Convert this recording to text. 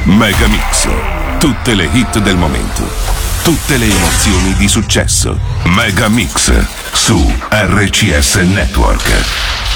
Mega Mix. Tutte le hit del momento. Tutte le emozioni di successo. Mega Mix su RCS Network.